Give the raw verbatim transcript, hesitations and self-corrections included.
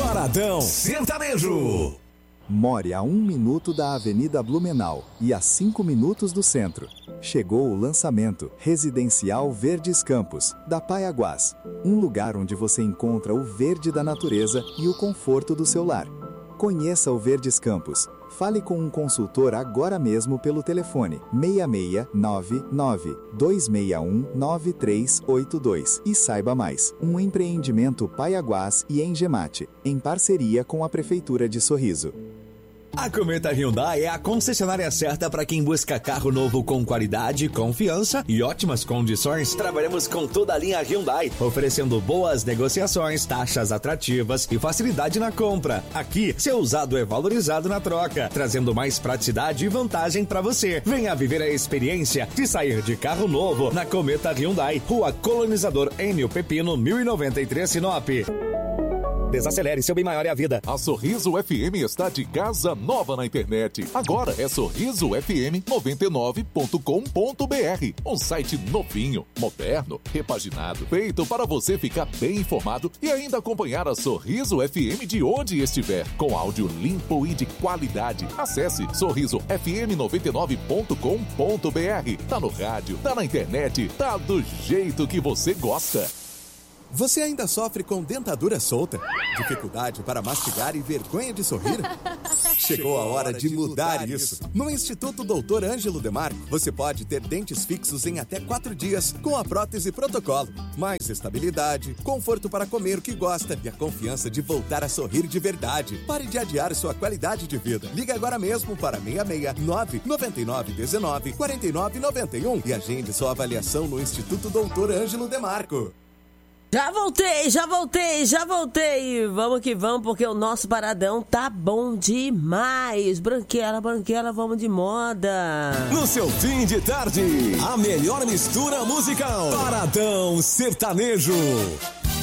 Paradão Sertanejo. More a um minuto da Avenida Blumenau e a cinco minutos do centro. Chegou o lançamento Residencial Verdes Campos, da Paiaguás. Um lugar onde você encontra o verde da natureza e o conforto do seu lar. Conheça o Verdes Campos. Fale com um consultor agora mesmo pelo telefone seis seis nove nove, dois seis um, nove três oito dois e saiba mais. Um empreendimento Paiaguás e Engemate, em parceria com a Prefeitura de Sorriso. A Cometa Hyundai é a concessionária certa para quem busca carro novo com qualidade, confiança e ótimas condições. Trabalhamos com toda a linha Hyundai, oferecendo boas negociações, taxas atrativas e facilidade na compra. Aqui, seu usado é valorizado na troca, trazendo mais praticidade e vantagem para você. Venha viver a experiência de sair de carro novo na Cometa Hyundai, Rua Colonizador Enio Pepino, mil e noventa e três, Sinop. Desacelere, seu bem maior é a vida. A Sorriso F M está de casa nova na internet. Agora é sorriso f m noventa e nove ponto com ponto b r. Um site novinho, moderno, repaginado, feito para você ficar bem informado e ainda acompanhar a Sorriso F M de onde estiver, com áudio limpo e de qualidade. Acesse sorriso f m noventa e nove ponto com ponto b r. Tá no rádio, tá na internet, tá do jeito que você gosta. Você ainda sofre com dentadura solta? Dificuldade para mastigar e vergonha de sorrir? Chegou a hora de mudar isso. No Instituto doutor Ângelo Demarco, você pode ter dentes fixos em até quatro dias com a prótese protocolo. Mais estabilidade, conforto para comer o que gosta e a confiança de voltar a sorrir de verdade. Pare de adiar sua qualidade de vida. Liga agora mesmo para seis seis nove, nove nove um nove, quatro nove nove um e agende sua avaliação no Instituto doutor Ângelo Demarco. Já voltei, já voltei, já voltei. Vamos que vamos, porque o nosso paradão tá bom demais. Branquela, branquela, vamos de moda. No seu fim de tarde, a melhor mistura musical. Paradão Sertanejo.